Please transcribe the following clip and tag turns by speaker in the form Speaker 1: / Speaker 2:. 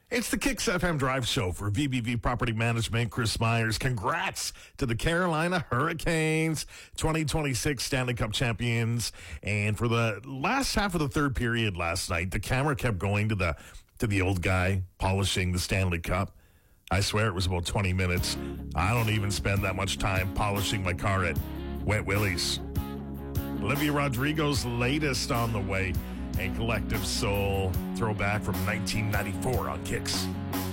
Speaker 1: It's the Kicks FM Drive Show for VBV Property Management. Chris Myers, congrats to the Carolina Hurricanes, 2026 Stanley Cup champions. And for the last half of the third period last night, the camera kept going to the old guy polishing the Stanley Cup. I swear it was about 20 minutes. I don't even spend that much time polishing my car at Wet Willie's. Olivia Rodrigo's latest on the way. A Collective Soul throwback from 1994 on Kicks.